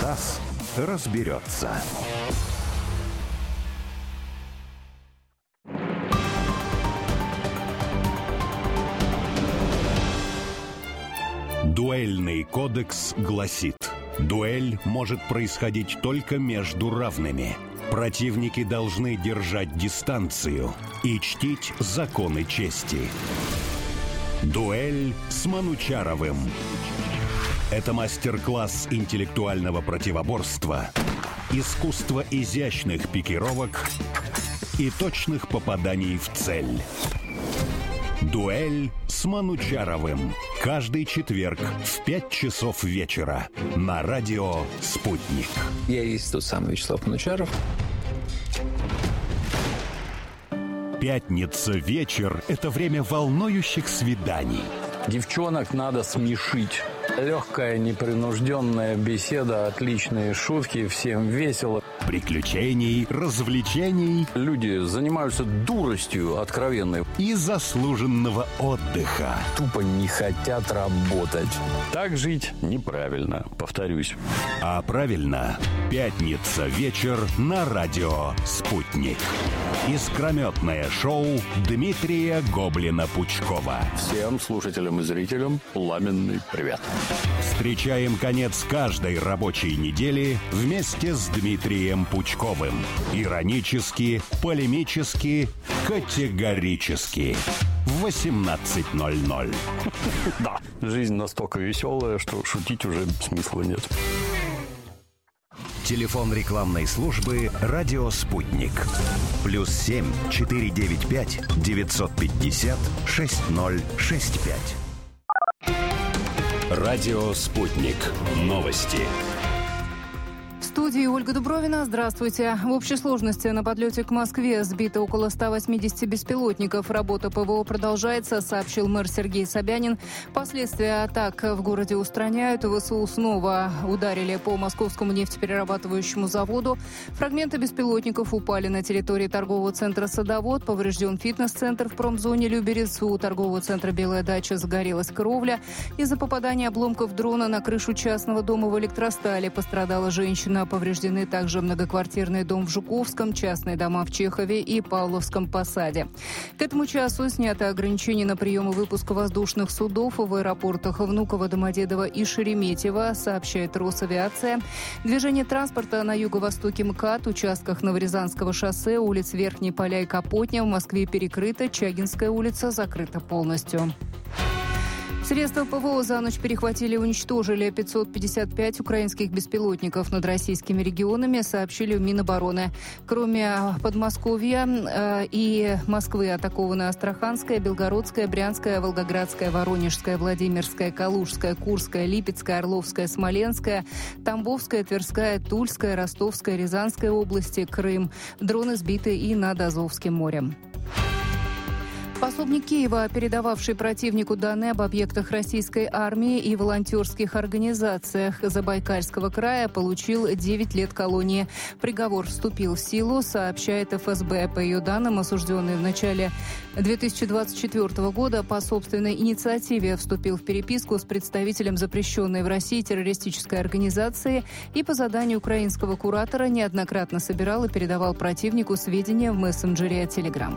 Стас разберется. Дуэльный кодекс гласит: дуэль может происходить только между равными. Противники должны держать дистанцию и чтить законы чести. Дуэль с Манучаровым. Это мастер-класс интеллектуального противоборства, искусство изящных пикировок и точных попаданий в цель. Дуэль с Манучаровым. Каждый четверг в 5 часов вечера на радио «Спутник». Я есть тот самый Вячеслав Манучаров. Пятница вечер – это время волнующих свиданий. Девчонок надо смешить. Легкая, непринужденная беседа, отличные шутки, всем весело. Приключений, развлечений. Люди занимаются дуростью откровенной. И заслуженного отдыха. Тупо не хотят работать. Так жить неправильно, повторюсь. А правильно, пятница вечер на радио «Спутник». Искрометное шоу Дмитрия Гоблина-Пучкова. Всем слушателям и зрителям пламенный привет. Встречаем конец каждой рабочей недели вместе с Дмитрием Пучковым. Иронически, полемически, категорически. В 18:00. Да, жизнь настолько веселая, что шутить уже смысла нет. Телефон рекламной службы «Радио Спутник». +7 495 950 6065. Радио «Спутник». Новости. В студии Ольга Дубровина. Здравствуйте. В общей сложности на подлете к Москве сбито около 180 беспилотников. Работа ПВО продолжается, сообщил мэр Сергей Собянин. Последствия атак в городе устраняют. ВСУ снова ударили по московскому нефтеперерабатывающему заводу. Фрагменты беспилотников упали на территории торгового центра «Садовод». Поврежден фитнес-центр в промзоне «Люберец». У торгового центра «Белая дача» загорелась кровля. Из-за попадания обломков дрона на крышу частного дома в Электростале пострадала женщина. Повреждены также многоквартирный дом в Жуковском, частные дома в Чехове и Павловском Посаде. К этому часу снято ограничение на прием и выпуск воздушных судов в аэропортах Внуково, Домодедово и Шереметьево, сообщает Росавиация. Движение транспорта на юго-востоке МКАД, участках Новорязанского шоссе, улиц Верхней Поля и Капотня в Москве перекрыто, Чагинская улица закрыта полностью. Средства ПВО за ночь перехватили и уничтожили 555 украинских беспилотников над российскими регионами, сообщили в Минобороны. Кроме Подмосковья и Москвы атакованы Астраханская, Белгородская, Брянская, Волгоградская, Воронежская, Владимирская, Калужская, Курская, Липецкая, Орловская, Смоленская, Тамбовская, Тверская, Тульская, Ростовская, Рязанская области, Крым. Дроны сбиты и над Азовским морем. Пособник Киева, передававший противнику данные об объектах российской армии и волонтерских организациях Забайкальского края, получил 9 лет колонии. Приговор вступил в силу, сообщает ФСБ. По ее данным, осужденный в начале 2024 года по собственной инициативе вступил в переписку с представителем запрещенной в России террористической организации и по заданию украинского куратора неоднократно собирал и передавал противнику сведения в мессенджере Telegram.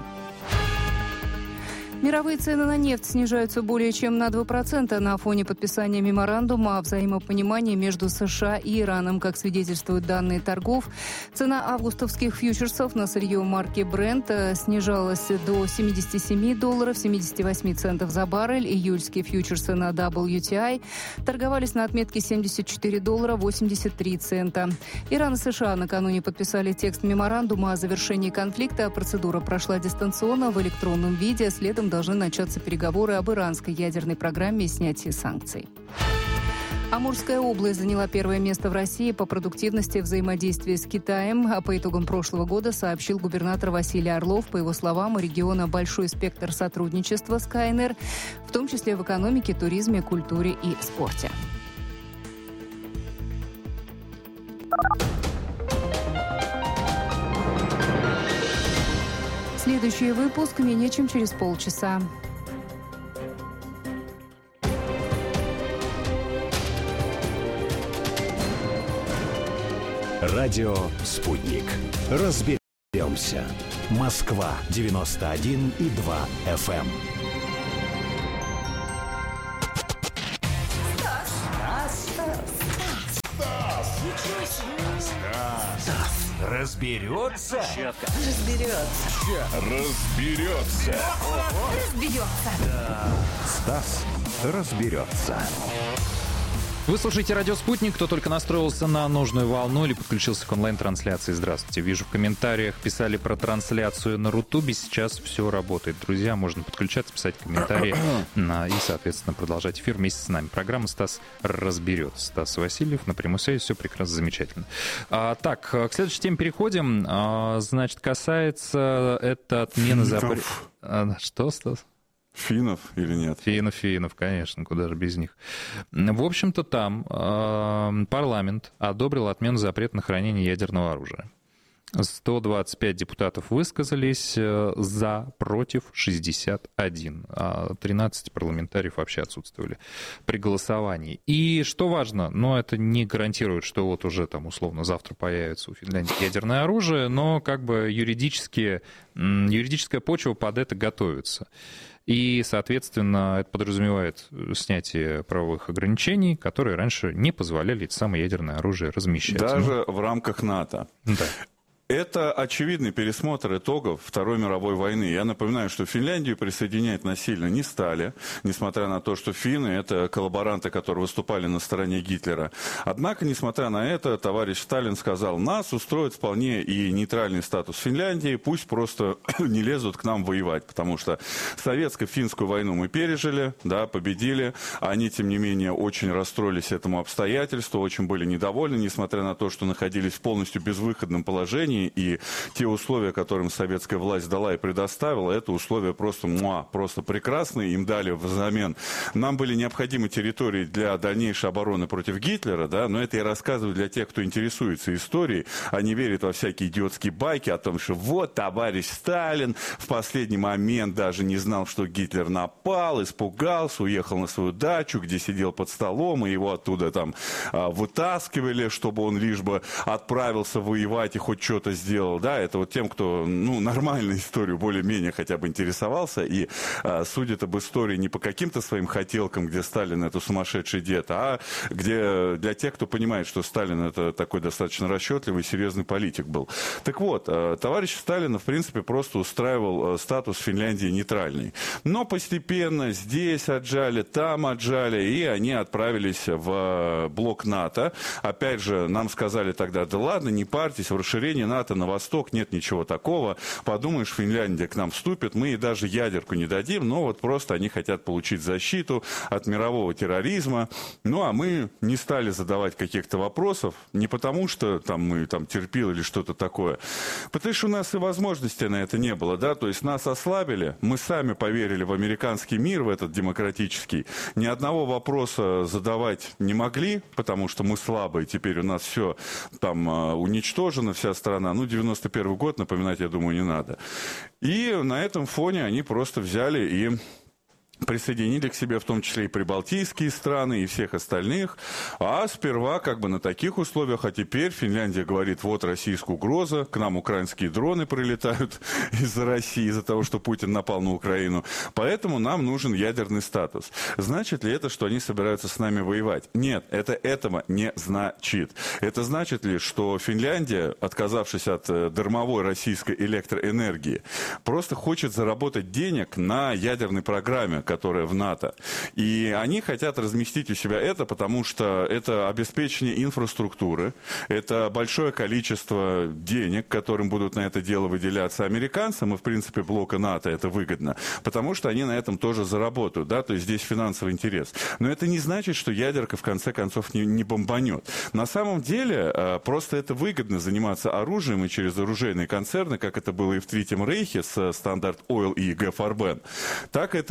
Мировые цены на нефть снижаются более чем на 2% на фоне подписания меморандума о взаимопонимании между США и Ираном, как свидетельствуют данные торгов. Цена августовских фьючерсов на сырье марки Brent снижалась до $77 78 центов за баррель. Июльские фьючерсы на WTI торговались на отметке $74 83 цента. Иран и США накануне подписали текст меморандума о завершении конфликта. Процедура прошла дистанционно в электронном виде. Следом должны начаться переговоры об иранской ядерной программе и снятии санкций. Амурская область заняла первое место в России по продуктивности взаимодействия с Китаем. А по итогам прошлого года сообщил губернатор Василий Орлов. По его словам, у региона большой спектр сотрудничества с КНР, в том числе в экономике, туризме, культуре и спорте. Следующий выпуск менее чем через полчаса. Радио «Спутник». Разберемся. Москва, 91,2 FM. Разберется? Стас разберется. Вы слушаете «Радио Спутник». Кто только настроился на нужную волну или подключился к онлайн-трансляции, здравствуйте. Вижу, в комментариях писали про трансляцию на Рутубе. Сейчас все работает. Друзья, можно подключаться, писать комментарии и, соответственно, продолжать эфир вместе с нами. Программа «Стас разберет». Стас Васильев на прямой связи. Все прекрасно, замечательно. Так, к следующей теме переходим. Значит, касается это отмены запрета... Что, Стас? Финнов или нет? Финнов, конечно, куда же без них. В общем-то, там парламент одобрил отмену запрета на хранение ядерного оружия. 125 депутатов высказались за, против 61. 13 парламентариев вообще отсутствовали при голосовании. И что важно, это не гарантирует, что вот уже там условно завтра появится у Финляндии ядерное оружие, но как бы юридическая почва под это готовится. И, соответственно, это подразумевает снятие правовых ограничений, которые раньше не позволяли это самое ядерное оружие размещать. Даже в рамках НАТО. Да. Это очевидный пересмотр итогов Второй мировой войны. Я напоминаю, что Финляндию присоединять насильно не стали, несмотря на то, что финны – это коллаборанты, которые выступали на стороне Гитлера. Однако, несмотря на это, товарищ Сталин сказал, нас устроит вполне и нейтральный статус Финляндии, пусть просто не лезут к нам воевать, потому что советско-финскую войну мы пережили, да, победили. Они, тем не менее, очень расстроились этому обстоятельству, очень были недовольны, несмотря на то, что находились в полностью безвыходном положении. И те условия, которым советская власть дала и предоставила, это условия просто прекрасные. Им дали взамен. Нам были необходимы территории для дальнейшей обороны против Гитлера, да, но это я рассказываю для тех, кто интересуется историей, а не верит во всякие идиотские байки о том, что вот товарищ Сталин в последний момент даже не знал, что Гитлер напал, испугался, уехал на свою дачу, где сидел под столом, и его оттуда там вытаскивали, чтобы он лишь бы отправился воевать и хоть что-то сделал, да, это вот тем, кто, нормальной историю более-менее хотя бы интересовался и судит об истории не по каким-то своим хотелкам, где Сталин это сумасшедший дед, а где для тех, кто понимает, что Сталин это такой достаточно расчетливый, серьезный политик был. Так вот, товарищ Сталин, в принципе, просто устраивал статус Финляндии нейтральный. Но постепенно здесь отжали, там отжали, и они отправились в блок НАТО. Опять же, нам сказали тогда, да ладно, не парьтесь, в расширении НАТО на восток нет ничего такого. Подумаешь, Финляндия к нам вступит, мы ей даже ядерку не дадим, но вот просто они хотят получить защиту от мирового терроризма. А мы не стали задавать каких-то вопросов, не потому что мы терпел или что-то такое, потому что у нас и возможности на это не было, да, то есть нас ослабили, мы сами поверили в американский мир, в этот демократический, ни одного вопроса задавать не могли, потому что мы слабые, теперь у нас все уничтожено, вся страна. 91 год, напоминать, я думаю, не надо. И на этом фоне они просто взяли и присоединили к себе в том числе и прибалтийские страны, и всех остальных. А сперва на таких условиях, а теперь Финляндия говорит, вот российская угроза, к нам украинские дроны прилетают из-за России, из-за того, что Путин напал на Украину. Поэтому нам нужен ядерный статус. Значит ли это, что они собираются с нами воевать? Нет, это этого не значит. Это значит ли, что Финляндия, отказавшись от дармовой российской электроэнергии, просто хочет заработать денег на ядерной программе, которая в НАТО. И они хотят разместить у себя это, потому что это обеспечение инфраструктуры, это большое количество денег, которым будут на это дело выделяться американцам, и, в принципе, блока НАТО это выгодно, потому что они на этом тоже заработают, да, то есть здесь финансовый интерес. Но это не значит, что ядерка, в конце концов, не бомбанет. На самом деле, просто это выгодно заниматься оружием и через оружейные концерны, как это было и в Третьем Рейхе с Standard Oil и ЕГЭ Farben, так это является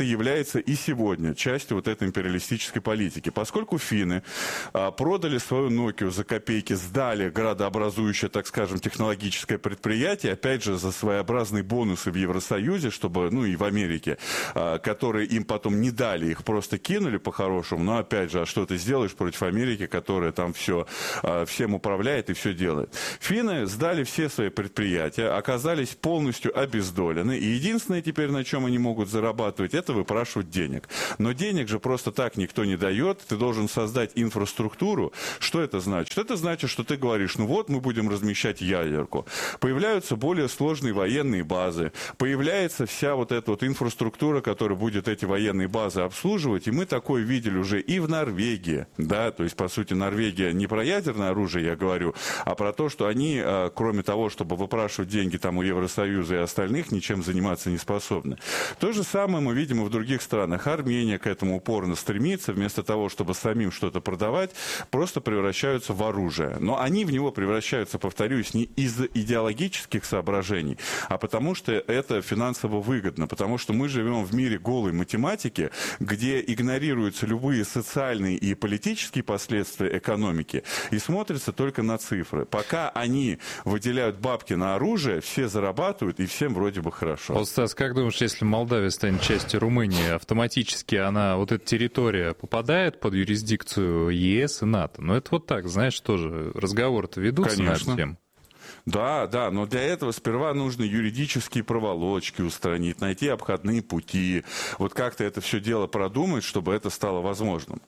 является и сегодня частью вот этой империалистической политики. Поскольку финны продали свою Nokia за копейки, сдали градообразующее, так скажем, технологическое предприятие, опять же, за своеобразные бонусы в Евросоюзе, чтобы, ну и в Америке, которые им потом не дали, их просто кинули по-хорошему, но опять же, а что ты сделаешь против Америки, которая там всем управляет и все делает. Финны сдали все свои предприятия, оказались полностью обездолены, и единственное теперь, на чем они могут зарабатывать, это выпрашивать денег. Но денег же просто так никто не дает, ты должен создать инфраструктуру. Что это значит? Это значит, что ты говоришь, ну вот мы будем размещать ядерку. Появляются более сложные военные базы, появляется вся вот эта вот инфраструктура, которая будет эти военные базы обслуживать, и мы такое видели уже и в Норвегии, да, то есть, по сути, Норвегия не про ядерное оружие, я говорю, а про то, что они, кроме того, чтобы выпрашивать деньги там у Евросоюза и остальных, ничем заниматься не способны. То же самое мы видим и в других странах. Армения к этому упорно стремится, вместо того, чтобы самим что-то продавать, просто превращаются в оружие. Но они в него превращаются, повторюсь, не из идеологических соображений, а потому что это финансово выгодно, потому что мы живем в мире голой математики, где игнорируются любые социальные и политические последствия экономики и смотрятся только на цифры. Пока они выделяют бабки на оружие, все зарабатывают и всем вроде бы хорошо. Вот, Стас, как думаешь, если Молдавия станет частью Румынии, автоматически вот эта территория попадает под юрисдикцию ЕС и НАТО? Ну, это вот так, знаешь, тоже разговоры-то ведутся на эту тему. Да, но для этого сперва нужно юридические проволочки устранить, найти обходные пути, вот как-то это все дело продумать, чтобы это стало возможным.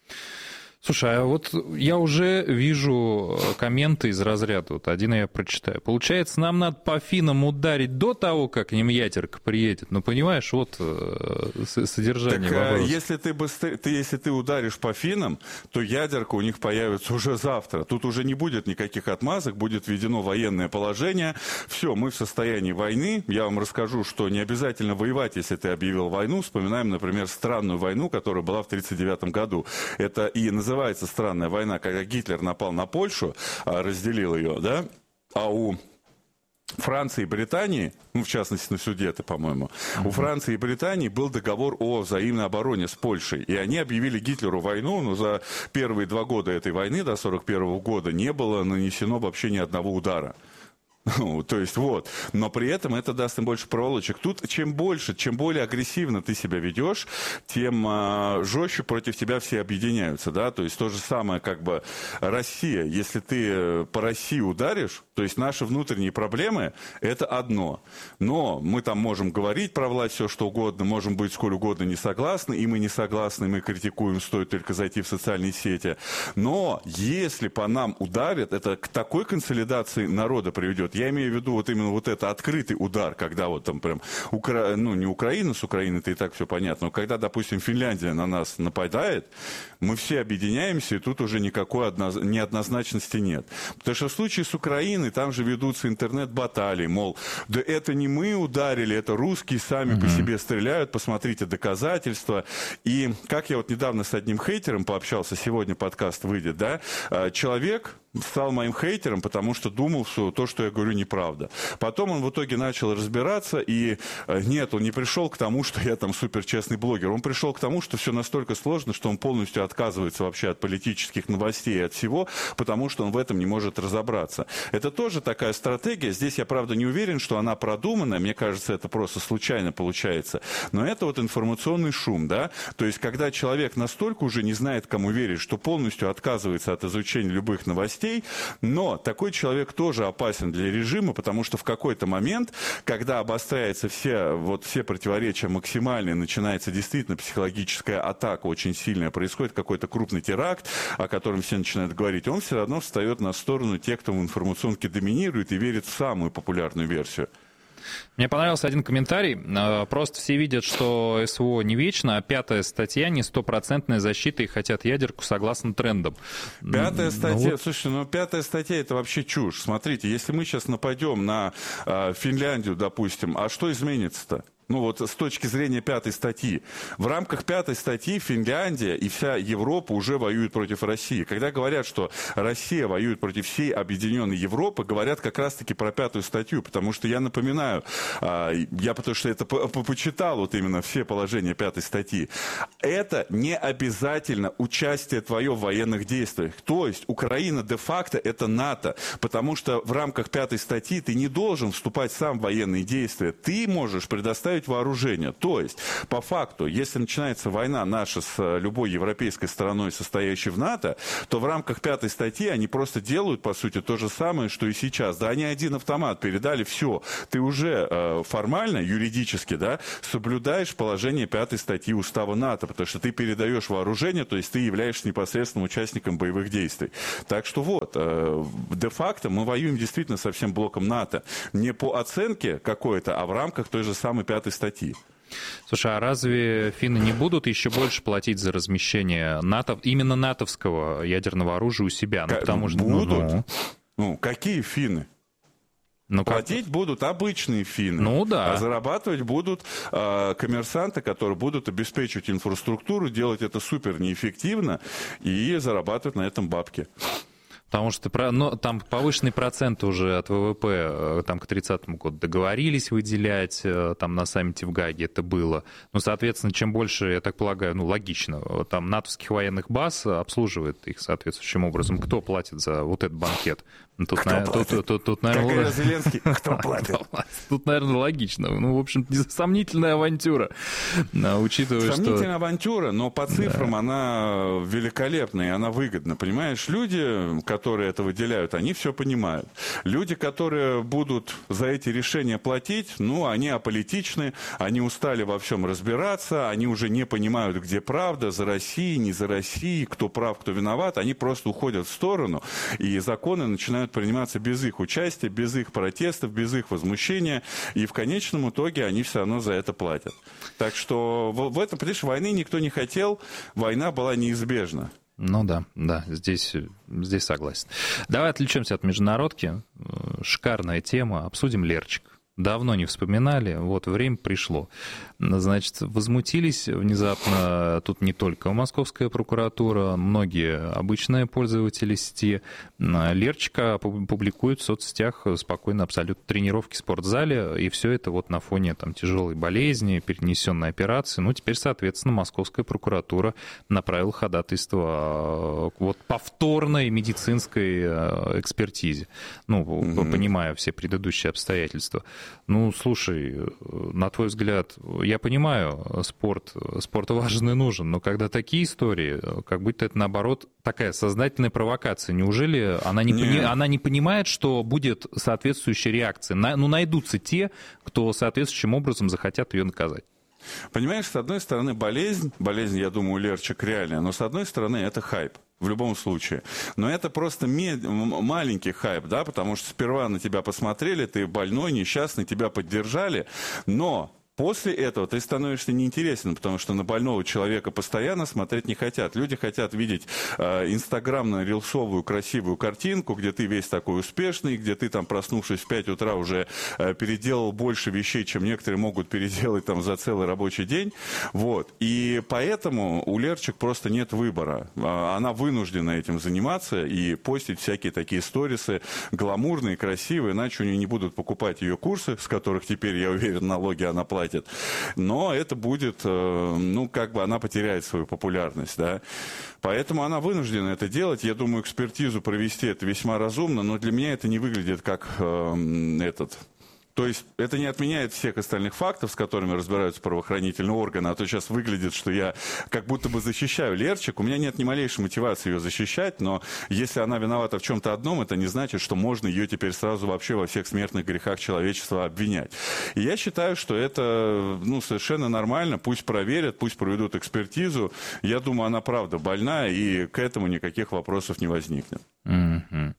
Слушай, а вот я уже вижу комменты из разряда, вот один я прочитаю. Получается, нам надо по финнам ударить до того, как к ним ядерка приедет. Ну, понимаешь, вот содержание вопроса. Если ты ударишь по финнам, то ядерка у них появится уже завтра. Тут уже не будет никаких отмазок, будет введено военное положение. Все, мы в состоянии войны. Я вам расскажу, что не обязательно воевать, если ты объявил войну. Вспоминаем, например, странную войну, которая была в 1939 году. Это и называется странная война, когда Гитлер напал на Польшу, разделил ее, да, а у Франции и Британии, ну, в частности, на Судеты, по-моему, у Франции и Британии был договор о взаимной обороне с Польшей, и они объявили Гитлеру войну, но за первые 2 года этой войны, до 1941 года, не было нанесено вообще ни одного удара. То есть вот, но при этом это даст им больше проволочек. Тут чем более агрессивно ты себя ведешь, тем жестче против тебя все объединяются, да, то есть то же самое как бы Россия, если ты по России ударишь, то есть наши внутренние проблемы это одно, но мы там можем говорить про власть все что угодно, можем быть сколь угодно не согласны, и мы не согласны, мы критикуем, стоит только зайти в социальные сети, но если по нам ударят, это к такой консолидации народа приведет. Я имею в виду вот именно вот это открытый удар, когда вот там прям, не Украина, с Украиной-то и так все понятно, но когда, допустим, Финляндия на нас нападает, мы все объединяемся, и тут уже никакой неоднозначности нет. Потому что в случае с Украиной, там же ведутся интернет-баталии, мол, да это не мы ударили, это русские сами по себе стреляют, посмотрите доказательства. И как я вот недавно с одним хейтером пообщался, сегодня подкаст выйдет, да, человек стал моим хейтером, потому что думал, что то, что я говорю, неправда. Потом он в итоге начал разбираться, и нет, он не пришел к тому, что я там суперчестный блогер. Он пришел к тому, что все настолько сложно, что он полностью отказывается вообще от политических новостей и от всего, потому что он в этом не может разобраться. Это тоже такая стратегия. Здесь я, правда, не уверен, что она продуманная. Мне кажется, это просто случайно получается. Но это вот информационный шум, да? То есть, когда человек настолько уже не знает, кому верить, что полностью отказывается от изучения любых новостей, но такой человек тоже опасен для режима, потому что в какой-то момент, когда обостряются все противоречия максимальные, начинается действительно психологическая атака очень сильная, происходит какой-то крупный теракт, о котором все начинают говорить, он все равно встает на сторону тех, кто в информационке доминирует и верит в самую популярную версию. Мне понравился один комментарий. Просто все видят, что СВО не вечно, а 5-я статья не 100% защита и хотят ядерку согласно трендам. 5-я статья, слушайте, 5-я статья это вообще чушь. Смотрите, если мы сейчас нападем на Финляндию, допустим, а что изменится-то? Ну вот с точки зрения 5 статьи. В рамках 5 статьи Финляндия и вся Европа уже воюют против России. Когда говорят, что Россия воюет против всей объединенной Европы, говорят как раз-таки про 5 статью. Потому что я напоминаю, потому что это почитал вот именно все положения 5 статьи. Это не обязательно участие твое в военных действиях. То есть Украина де-факто это НАТО. Потому что в рамках 5 статьи ты не должен вступать сам в военные действия. Ты можешь предоставить вооружение. То есть, по факту, если начинается война наша с любой европейской страной, состоящей в НАТО, то в рамках 5 статьи они просто делают, по сути, то же самое, что и сейчас. Да, они один автомат передали, все. Ты уже формально, юридически, да, соблюдаешь положение 5 статьи Устава НАТО, потому что ты передаешь вооружение, то есть ты являешься непосредственным участником боевых действий. Так что вот, де-факто мы воюем действительно со всем блоком НАТО. Не по оценке какой-то, а в рамках той же самой 5 статьи. Слушай, а разве финны не будут еще больше платить за размещение именно натовского ядерного оружия у себя? Ну, потому что, будут? Ну, какие финны? Платить будут обычные финны. Ну да. А зарабатывать будут коммерсанты, которые будут обеспечивать инфраструктуру, делать это супер неэффективно и зарабатывать на этом бабки. Потому что там повышенный процент уже от ВВП там, к 30-му году договорились выделять, там на саммите в Гааге это было. Ну, соответственно, чем больше, я так полагаю, логично, там натовских военных баз обслуживает их соответствующим образом. Кто платит за вот этот банкет? Тут, наверное, Зеленский, кто платит? Тут, наверное, логично. Ну, в общем, сомнительная авантюра, учитывая, Сомнительная авантюра, но по цифрам она великолепная, она выгодна, понимаешь? Люди, которые это выделяют, они все понимают. Люди, которые будут за эти решения платить, они аполитичны, они устали во всем разбираться, они уже не понимают, где правда, за Россией, не за Россией, кто прав, кто виноват, они просто уходят в сторону, и законы начинают приниматься без их участия, без их протестов, без их возмущения, и в конечном итоге они все равно за это платят. Так что в этом, понимаешь, войны никто не хотел, война была неизбежна. Ну да, здесь согласен. Давай отвлечемся от международки. Шикарная тема. Обсудим Лерчик. Давно не вспоминали, вот время пришло. Значит, возмутились внезапно тут не только московская прокуратура, многие обычные пользователи сети. Лерчика публикует в соцсетях спокойно абсолютно тренировки в спортзале, и все это вот на фоне там тяжелой болезни, перенесенной операции. Ну, теперь, соответственно, московская прокуратура направила ходатайство вот повторной медицинской экспертизе, понимая все предыдущие обстоятельства. Ну, слушай, на твой взгляд, я понимаю, спорт важен и нужен, но когда такие истории, как будто это, наоборот, такая сознательная провокация. Неужели она не понимает, что будет соответствующая реакция? Найдутся те, кто соответствующим образом захотят ее наказать. Понимаешь, с одной стороны, болезнь, я думаю, у Лерчик реальная, но с одной стороны, это хайп. В любом случае. Но это просто маленький хайп, да, потому что сперва на тебя посмотрели, ты больной, несчастный, тебя поддержали, но после этого ты становишься неинтересен, потому что на больного человека постоянно смотреть не хотят. Люди хотят видеть инстаграмно-рилсовую красивую картинку, где ты весь такой успешный, где ты там, проснувшись в 5 утра, уже переделал больше вещей, чем некоторые могут переделать там за целый рабочий день. Вот. И поэтому у Лерчик просто нет выбора. Она вынуждена этим заниматься и постить всякие такие сторисы гламурные, красивые, иначе у нее не будут покупать ее курсы, с которых теперь, я уверен, налоги она платит. Но это будет, она потеряет свою популярность, да. Поэтому она вынуждена это делать. Я думаю, экспертизу провести это весьма разумно, но для меня это не выглядит как То есть это не отменяет всех остальных фактов, с которыми разбираются правоохранительные органы, а то сейчас выглядит, что я как будто бы защищаю Лерчик. У меня нет ни малейшей мотивации ее защищать, но если она виновата в чем-то одном, это не значит, что можно ее теперь сразу вообще во всех смертных грехах человечества обвинять. И я считаю, что это совершенно нормально. Пусть проверят, пусть проведут экспертизу. Я думаю, она правда больна, и к этому никаких вопросов не возникнет. Mm-hmm.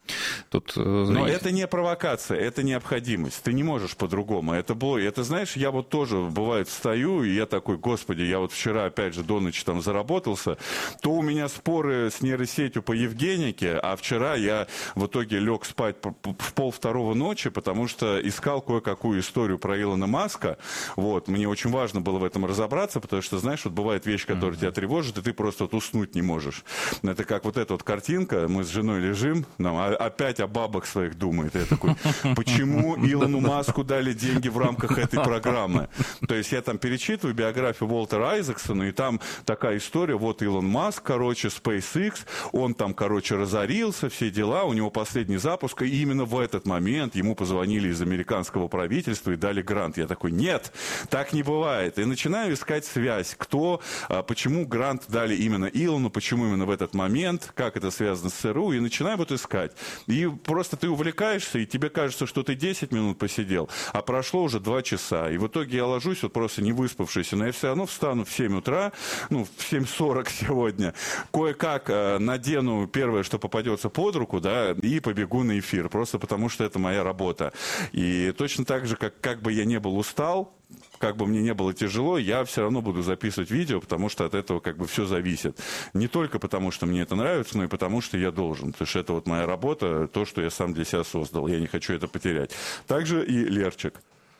Тут... Но это не провокация, это необходимость. Ты не можешь по-другому. Это бой. Это, знаешь, я вот тоже, бывает, встаю, и я такой, господи, я вот вчера, опять же, до ночи там заработался, то у меня споры с нейросетью по Евгенике, а вчера я в итоге лег спать в 1:30 ночи, потому что искал кое-какую историю про Илона Маска. Вот. Мне очень важно было в этом разобраться, потому что, знаешь, вот бывает вещь, которая тебя тревожит, и ты просто вот уснуть не можешь. Это как вот эта вот картинка, мы с женой лежим, нам опять о бабах своих думает. Я такой, почему Илону Маску дали деньги в рамках этой программы? То есть я там перечитываю биографию Уолтера Айзексона, и там такая история, вот Илон Маск, короче, SpaceX, он там, короче, разорился, все дела, у него последний запуск, и именно в этот момент ему позвонили из американского правительства и дали грант. Я такой, нет, так не бывает. И начинаю искать связь, почему грант дали именно Илону, почему именно в этот момент, как это связано с ЦРУ, и начинаю вот искать. И просто ты увлекаешься, и тебе кажется, что ты 10 минут посидел, а прошло уже 2 часа. И в итоге я ложусь вот просто не выспавшийся, но я все равно встану в 7 утра, в 7:40 сегодня, кое-как надену первое, что попадется под руку, да, и побегу на эфир, просто потому что это моя работа. И точно так же, как бы я не был устал, как бы мне не было тяжело, я все равно буду записывать видео, потому что от этого как бы все зависит. Не только потому, что мне это нравится, но и потому, что я должен. Потому что это вот моя работа, то, что я сам для себя создал. Я не хочу это потерять. Также и Лерчик.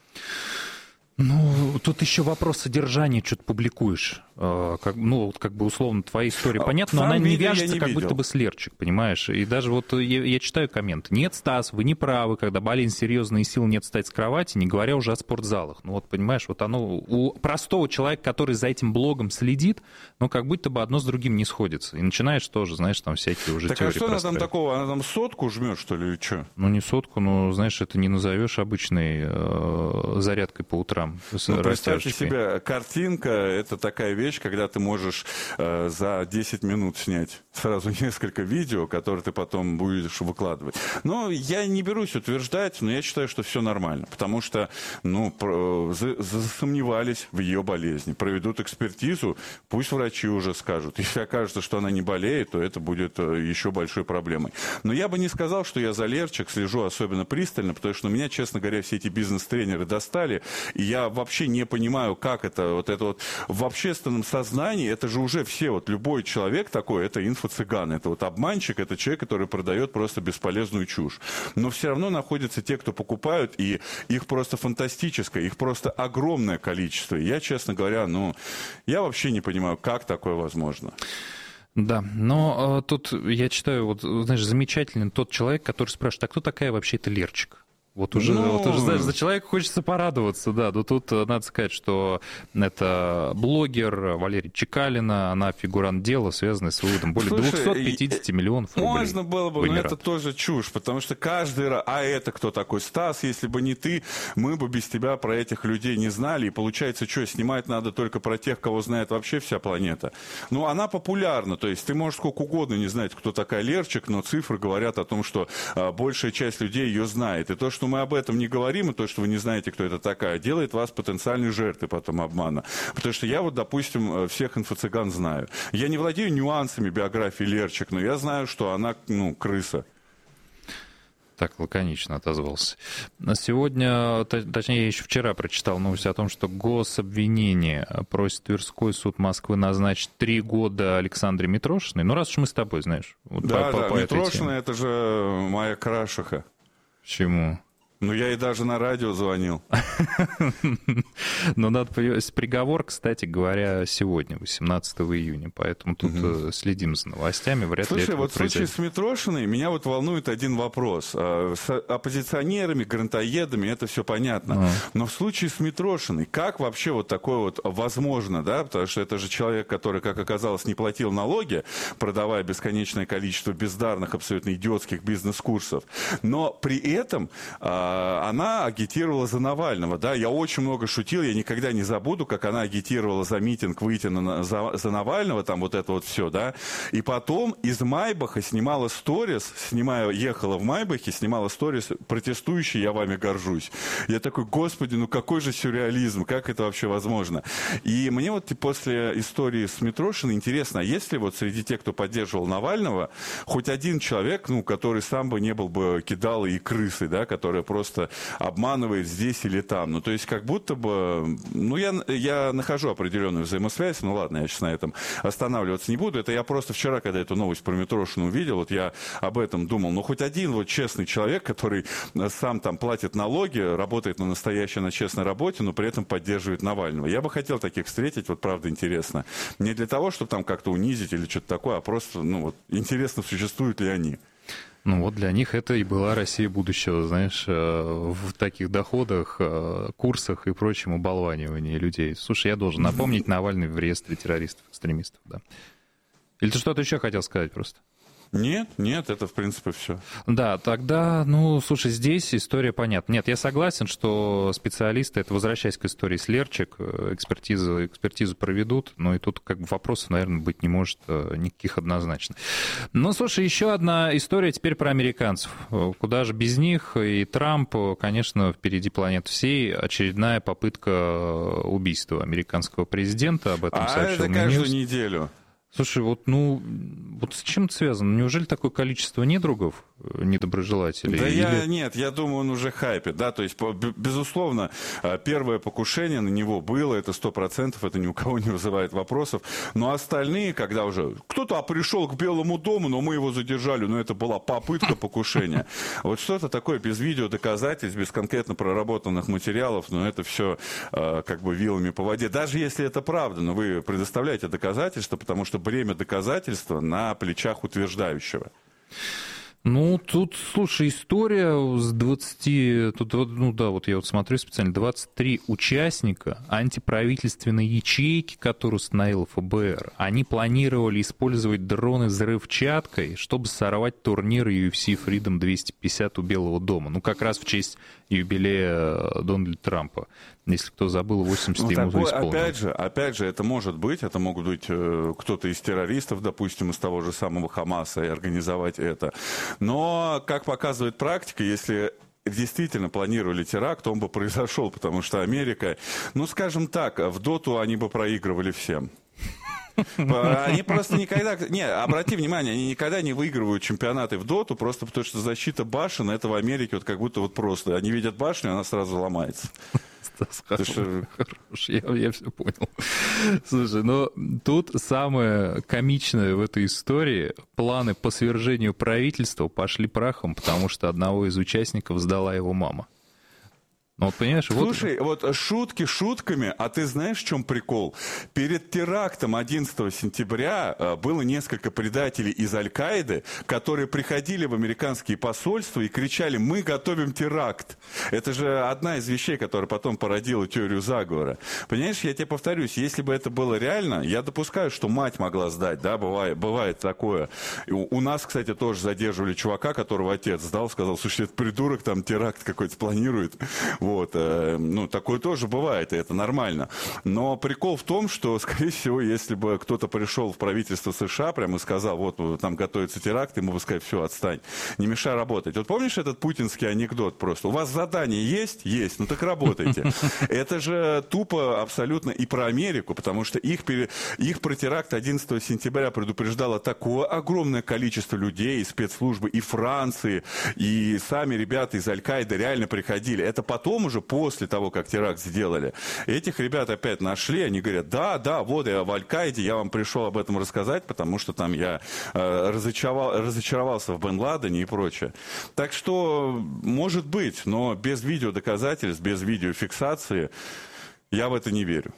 Ну, тут еще вопрос содержания, что ты публикуешь. Как бы условно, твоя история понятна, но она не вяжется, как будто бы с Лерчик, понимаешь? И даже вот я читаю комменты. Нет, Стас, вы не правы, когда болезнь серьезная и сил нет встать с кровати, не говоря уже о спортзалах. Ну вот, понимаешь, вот оно у простого человека, который за этим блогом следит, как будто бы одно с другим не сходится. И начинаешь тоже, знаешь, там всякие уже теории. Так а что она там такого? Она там 100 жмет, что ли, или что? Ну, не 100, но, знаешь, это не назовешь обычной зарядкой по утрам. Представьте себе, картинка — это такая вещь, когда ты можешь за 10 минут снять сразу несколько видео, которые ты потом будешь выкладывать. Но я не берусь утверждать, но я считаю, что все нормально, потому что, засомневались в ее болезни, проведут экспертизу, пусть врачи уже скажут. Если окажется, что она не болеет, то это будет еще большой проблемой. Но я бы не сказал, что я за Лерчик слежу особенно пристально, потому что меня, честно говоря, все эти бизнес-тренеры достали, и я вообще не понимаю, как это в общественном сознании, это же уже все, любой человек такой, это инфо-цыган, это обманщик, это человек, который продает просто бесполезную чушь. Но все равно находятся те, кто покупают, и их просто фантастическое, их просто огромное количество. И я, честно говоря, я вообще не понимаю, как такое возможно. Да, но тут я читаю, знаешь, замечательный тот человек, который спрашивает, а кто такая вообще эта Лерчик? Вот уже, знаешь, за человека хочется порадоваться, да. Но тут надо сказать, что это блогер Валерия Чекалина, она фигурант дела, связанный с выводом более 250 миллионов рублей. Можно было бы, но это тоже чушь, потому что каждый раз, а это кто такой? Стас, если бы не ты, мы бы без тебя про этих людей не знали. И получается, что, снимать надо только про тех, кого знает вообще вся планета. Она популярна, то есть ты можешь сколько угодно не знать, кто такая Лерчик, но цифры говорят о том, что большая часть людей ее знает. И то, что мы об этом не говорим, и то, что вы не знаете, кто это такая, делает вас потенциальной жертвой потом обмана. Потому что я допустим, всех инфо-цыган знаю. Я не владею нюансами биографии Лерчик, но я знаю, что она, крыса. Так лаконично отозвался. Сегодня, точнее, я еще вчера прочитал новость о том, что гособвинение просит Тверской суд Москвы назначить 3 года Александре Митрошиной. Раз уж мы с тобой, знаешь. Да, Митрошина — это же моя крашиха. Почему? Я ей даже на радио звонил. Но надо понимать, приговор, кстати говоря, сегодня, 18 июня, поэтому тут следим за новостями, вряд ли это произойдет. Слушай, в случае с Митрошиной меня волнует один вопрос. С оппозиционерами, грантоедами это все понятно. Но в случае с Митрошиной, как вообще такое возможно, да? Потому что это же человек, который, как оказалось, не платил налоги, продавая бесконечное количество бездарных, абсолютно идиотских бизнес-курсов. Но при этом она агитировала за Навального, да, я очень много шутил, я никогда не забуду, как она агитировала за митинг выйти за Навального, там вот это вот все, да, и потом из Майбаха снимала сторис, ехала в Майбахе, снимала сторис, протестующий, я вами горжусь. Я такой, господи, ну какой же сюрреализм, как это вообще возможно? И мне вот после истории с Митрошиной интересно, а есть ли вот среди тех, кто поддерживал Навального, хоть один человек, ну, который сам бы не был бы кидалой и крысой, да, которая просто обманывает здесь или там. Ну, то есть как будто бы, ну, я нахожу определенную взаимосвязь, ну, ладно, я сейчас на этом останавливаться не буду. Это я просто вчера, когда эту новость про Митрошину увидел, вот я об этом думал. Ну, хоть один вот честный человек, который сам там платит налоги, работает на настоящей, на честной работе, но при этом поддерживает Навального. Я бы хотел таких встретить, вот правда интересно. Не для того, чтобы там как-то унизить или что-то такое, а просто, ну, вот интересно, существуют ли они. Ну вот для них это и была Россия будущего, знаешь, в таких доходах, курсах и прочем оболванивании людей. Слушай, я должен напомнить, Навальный в реестре террористов-экстремистов, да. Или ты что-то еще хотел сказать просто? Нет, это в принципе все. Да, тогда, ну, слушай, здесь история понятна. Нет, я согласен, что специалисты, это возвращаясь к истории с Лерчик, экспертизу проведут, но и тут как бы вопросов, наверное, быть не может никаких однозначно. Ну, слушай, еще одна история теперь про американцев. Куда же без них? И Трамп, конечно, впереди планеты всей. Очередная попытка убийства американского президента, об этом сообщил это каждую неделю. Слушай, вот с чем это связано? Неужели такое количество недругов, недоброжелателей? Да нет, я думаю, он уже хайпит, да, то есть, безусловно, первое покушение на него было, это 100%, это ни у кого не вызывает вопросов, но остальные, когда уже кто-то пришел к Белому дому, но мы его задержали, но это была попытка покушения. Вот что-то такое без видеодоказательств, без конкретно проработанных материалов, но это все как бы вилами по воде. Даже если это правда, но вы предоставляете доказательства, потому что бремя доказательства на плечах утверждающего. Ну, тут, слушай, история с 20... Тут, ну да, вот я вот смотрю специально, 23 участника антиправительственной ячейки, которую установила ФБР, они планировали использовать дроны с взрывчаткой, чтобы сорвать турнир UFC Freedom 250 у Белого дома. Ну, как раз в честь юбилея Дональда Трампа. Если кто забыл, 80 ему исполнилось. Опять же, это может быть, это могут быть кто-то из террористов, допустим, из того же самого Хамаса, и организовать это. Но, как показывает практика, если действительно планировали теракт, он бы произошел, потому что Америка, ну, скажем так, в доту они бы проигрывали всем. Они просто никогда... Не, обрати внимание, они никогда не выигрывают чемпионаты в доту, просто потому что защита башен, это в Америке вот как будто вот просто. Они видят башню, она сразу ломается. Хорош, я все понял. Слушай, но тут самое комичное в этой истории, планы по свержению правительства пошли прахом, потому что одного из участников сдала его мама. Ну, вот, понимаешь, слушай, вот шутки шутками, а ты знаешь, в чем прикол? Перед терактом 11 сентября было несколько предателей из Аль-Каиды, которые приходили в американские посольства и кричали: «Мы готовим теракт». Это же одна из вещей, которая потом породила теорию заговора. Понимаешь, я тебе повторюсь, если бы это было реально, я допускаю, что мать могла сдать, да, бывает такое. У нас, кстати, тоже задерживали чувака, которого отец сдал, сказал: «Слушай, этот придурок там теракт какой-то планирует». Вот, ну, такое тоже бывает, и это нормально. Но прикол в том, что, скорее всего, если бы кто-то пришел в правительство США, прямо и сказал: вот там готовится теракт, ему бы сказать: все, отстань, не мешай работать. Вот помнишь этот путинский анекдот просто? У вас задание есть? Есть, ну так работайте. Это же тупо абсолютно и про Америку, потому что их про теракт 11 сентября предупреждало такое огромное количество людей из спецслужбы и Франции, и сами ребята из Аль-Каиды реально приходили. Это потом уже после того, как теракт сделали. Этих ребят опять нашли, они говорят: да, вот я в Аль-Каиде, я вам пришел об этом рассказать, потому что там я разочаровался в Бен Ладене и прочее. Так что, может быть, но без видеодоказательств, без видеофиксации я в это не верю.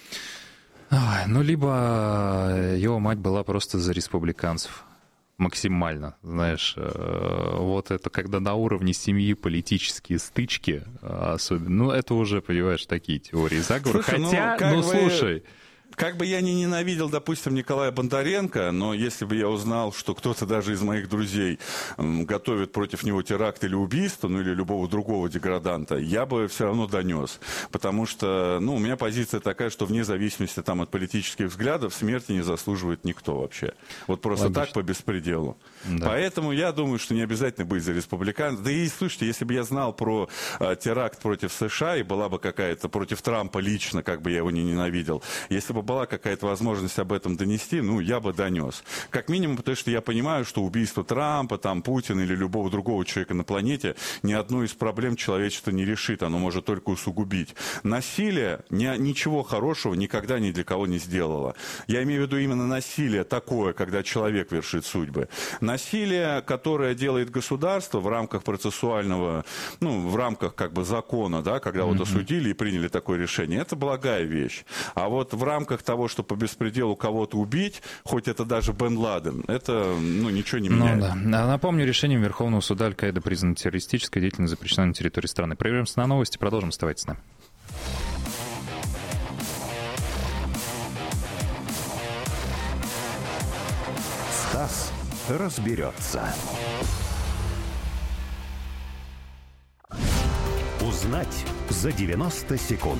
Ну, либо его мать была просто за республиканцев. Максимально, знаешь, вот это когда на уровне семьи политические стычки особенно, ну это уже, понимаешь, такие теории заговора. Слушай, хотя, слушай... Как бы я ни ненавидел, допустим, Николая Бондаренко, но если бы я узнал, что кто-то даже из моих друзей готовит против него теракт или убийство, ну или любого другого деграданта, я бы все равно донес. Потому что, у меня позиция такая, что вне зависимости там, от политических взглядов смерти не заслуживает никто вообще. Вот просто логично. Так по беспределу. Да. Поэтому я думаю, что не обязательно быть за республиканцев. Да и, слушайте, если бы я знал про теракт против США и была бы какая-то против Трампа лично, как бы я его не ненавидел, если бы была какая-то возможность об этом донести, я бы донес. Как минимум, потому что я понимаю, что убийство Трампа, там, Путина или любого другого человека на планете ни одну из проблем человечества не решит, оно может только усугубить. Насилие ничего хорошего никогда ни для кого не сделало. Я имею в виду именно насилие такое, когда человек вершит судьбы. Насилие, которое делает государство в рамках процессуального, в рамках как бы закона, да, когда вот осудили и приняли такое решение, это благая вещь. А вот в рамках того, что по беспределу кого-то убить, хоть это даже Бен Ладен, это, ничего не меняет. Да. Напомню, решением Верховного суда Аль-Каида признана террористической, деятельность запрещена на территории страны. Прервемся на новости, продолжим, оставайтесь с нами. Стас разберется. Узнать за 90 секунд.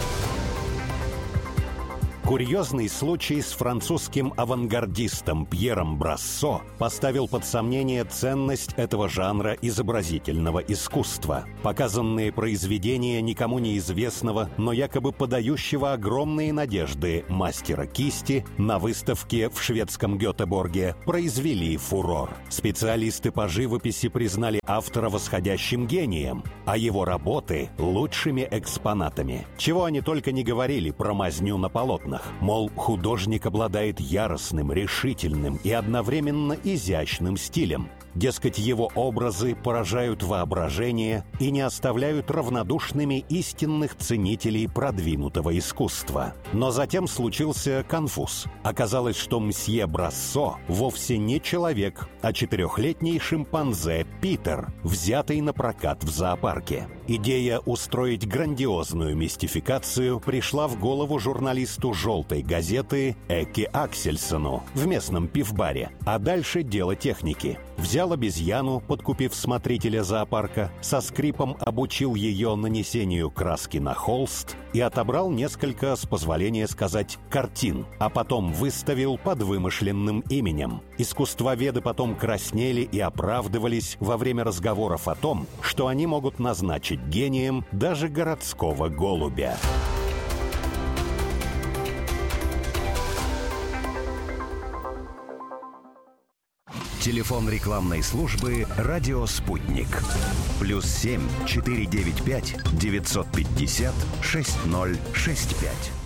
Курьезный случай с французским авангардистом Пьером Брассо поставил под сомнение ценность этого жанра изобразительного искусства. Показанные произведения никому неизвестного, но якобы подающего огромные надежды мастера кисти на выставке в шведском Гетеборге произвели фурор. Специалисты по живописи признали автора восходящим гением, а его работы — лучшими экспонатами. Чего они только не говорили про мазню на полотнах. Мол, художник обладает яростным, решительным и одновременно изящным стилем. Дескать, его образы поражают воображение и не оставляют равнодушными истинных ценителей продвинутого искусства. Но затем случился конфуз. Оказалось, что мсье Брассо вовсе не человек, а 4-летний шимпанзе Питер, взятый на прокат в зоопарке. Идея устроить грандиозную мистификацию пришла в голову журналисту «Желтой газеты» Эки Аксельсону в местном пивбаре. А дальше дело техники. Взял обезьяну, подкупив смотрителя зоопарка, со скрипом обучил ее нанесению краски на холст и отобрал несколько, с позволения сказать, картин, а потом выставил под вымышленным именем. Искусствоведы потом краснели и оправдывались во время разговоров о том, что они могут назначить гением даже городского голубя. Телефон рекламной службы «Радио Спутник». +7 495 950 6065.